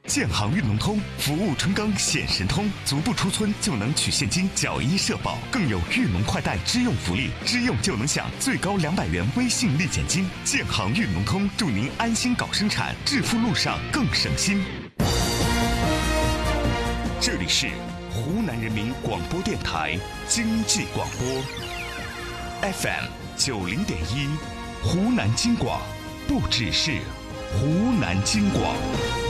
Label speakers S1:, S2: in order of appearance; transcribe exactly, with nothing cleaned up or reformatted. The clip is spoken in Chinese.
S1: 建行运农通，服务春耕显神通，足不出村就能取现金缴一社保，更有运农快贷支用福利，支用就能享最高两百元微信立减金。建行运农通，祝您安心搞生产，致富路上更省心。这里是湖南人民广播电台经济广播 F M 九零点一，湖南经广，不只是湖南经广。